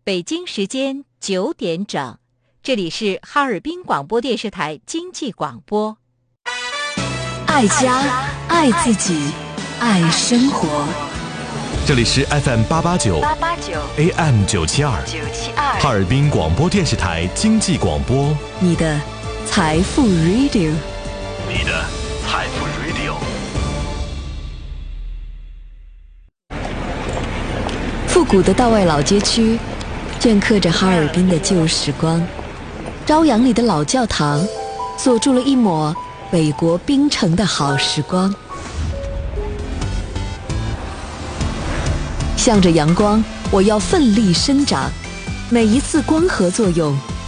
北京时间9点整，这里是哈尔滨广播电视台经济广播。 爱家，爱自己，爱生活。 这里是 FM889 AM972 哈尔滨广播电视台经济广播， 你的财富 Radio， 你的财富 Radio。 复古的道外老街区镌刻着哈尔滨的旧时光，朝阳里的老教堂锁住了一抹北国冰城的好时光。向着阳光，我要奋力生长，每一次光合作用